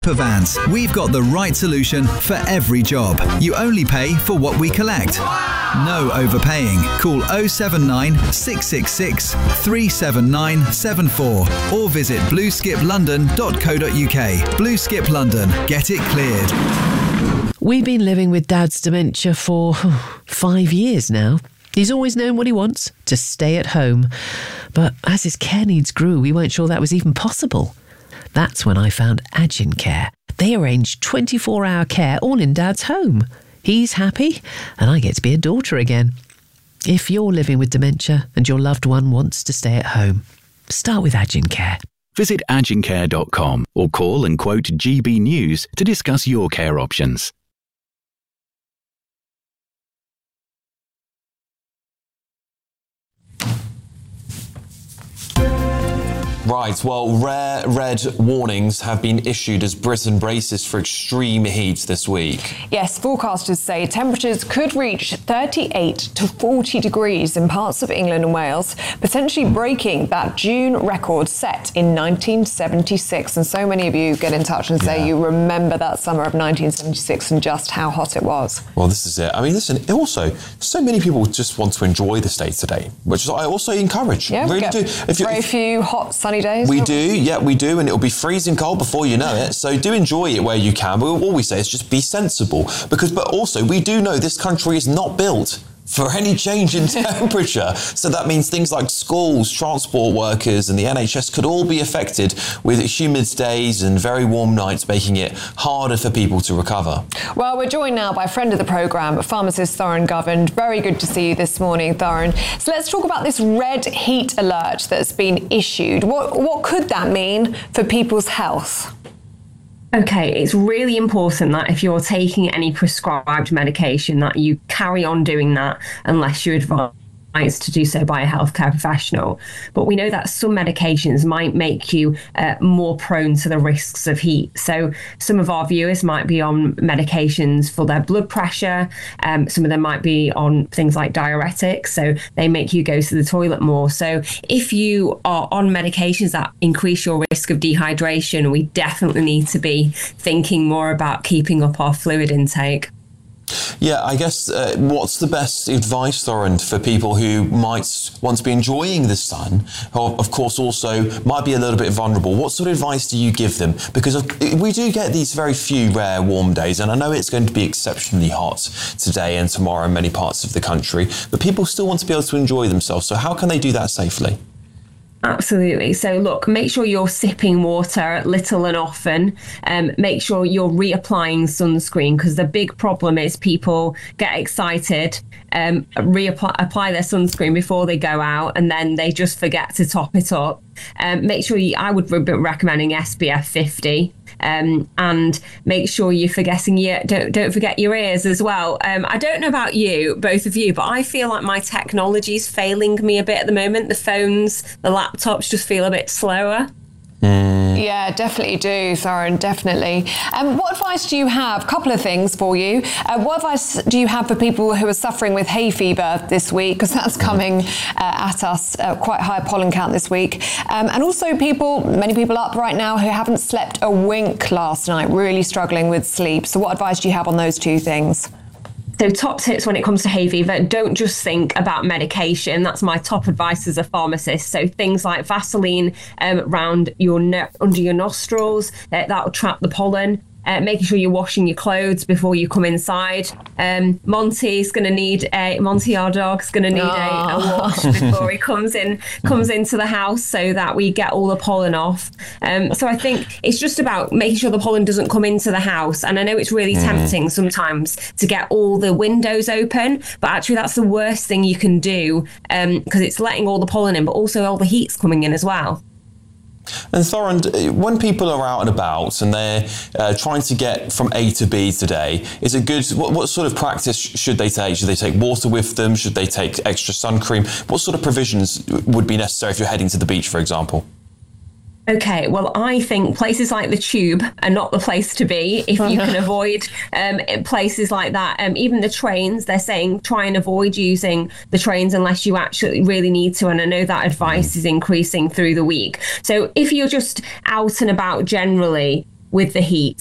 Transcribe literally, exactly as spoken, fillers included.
Vans, we've got the right solution for every job. You only pay for what we collect. No overpaying. Call oh seven nine, six six six, three seven nine seven four or visit blue skip london dot co dot uk. Blue Skip London. Get it cleared. We've been living with Dad's dementia for five years now. He's always known what he wants, to stay at home. But as his care needs grew, we weren't sure that was even possible. That's when I found Agin Care. They arrange twenty-four hour care all in Dad's home. He's happy and I get to be a daughter again. If you're living with dementia and your loved one wants to stay at home, start with Agin Care. Visit agin care dot com or call and quote G B News to discuss your care options. Right, well, rare red warnings have been issued as Britain braces for extreme heat this week. Yes, forecasters say temperatures could reach thirty-eight to forty degrees in parts of England and Wales, potentially breaking that June record set in nineteen seventy-six. And so many of you get in touch and say yeah. you remember that summer of nineteen seventy-six and just how hot it was. Well, this is it. I mean, listen, also, so many people just want to enjoy the day today, which I also encourage. Yeah, really we get do. If very if, few hot, sunny days. We do, yeah, we do, and it'll be freezing cold before you know it. So do enjoy it where you can. But all we say is just be sensible, because. But also, we do know this country is not built for any change in temperature. So that means things like schools, transport workers and the N H S could all be affected with humid days and very warm nights, making it harder for people to recover. Well, we're joined now by a friend of the programme, pharmacist Thoron Govend. Very good to see you this morning, Thoron. So let's talk about this red heat alert that's been issued. What, what could that mean for people's health? Okay, it's really important that if you're taking any prescribed medication that you carry on doing that unless you're advised to do so by a healthcare professional. But we know that some medications might make you uh, more prone to the risks of heat. So some of our viewers might be on medications for their blood pressure. Um, some of them might be on things like diuretics, so they make you go to the toilet more. So if you are on medications that increase your risk of dehydration, we definitely need to be thinking more about keeping up our fluid intake. Yeah, I guess uh, what's the best advice, Thoron, for people who might want to be enjoying the sun, or of course also might be a little bit vulnerable? What sort of advice do you give them? Because we do get these very few rare warm days, and I know it's going to be exceptionally hot today and tomorrow in many parts of the country, but people still want to be able to enjoy themselves. So how can they do that safely? Absolutely. So look, make sure you're sipping water little and often. Um, make sure you're reapplying sunscreen, because the big problem is people get excited, um, reapply apply their sunscreen before they go out, and then they just forget to top it up. Um, make sure you, I would be recommending S P F fifty. Um, and make sure you're forgetting your, don't, don't forget your ears as well. Um, I don't know about you, both of you, but I feel like my technology is failing me a bit at the moment. The phones, the laptops just feel a bit slower. Mm. Yeah, definitely do, Thoron, definitely. Um, what advice do you have? A couple of things for you. Uh, what advice do you have for people who are suffering with hay fever this week? Because that's coming uh, at us, uh, quite high pollen count this week. Um, and also people, many people up right now who haven't slept a wink last night, really struggling with sleep. So what advice do you have on those two things? So top tips when it comes to hay fever, don't just think about medication. That's my top advice as a pharmacist. So things like Vaseline um, around your no- under your nostrils, uh, that will trap the pollen. Uh, making sure you're washing your clothes before you come inside. Um, Monty's going to need a Monty, our dog's going to need a, a wash before he comes in, comes into the house, so that we get all the pollen off. Um, so I think it's just about making sure the pollen doesn't come into the house. And I know it's really mm. tempting sometimes to get all the windows open, but actually that's the worst thing you can do, because um, it's letting all the pollen in, but also all the heat's coming in as well. And Thoron, when people are out and about and they're uh, trying to get from A to B today, is it good? What, what sort of practice should they take? Should they take water with them? Should they take extra sun cream? What sort of provisions would be necessary if you're heading to the beach, for example? Okay, well, I think places like the Tube are not the place to be if you can avoid um, places like that. Um, even the trains, they're saying try and avoid using the trains unless you actually really need to. And I know that advice is increasing through the week. So if you're just out and about generally, with the heat.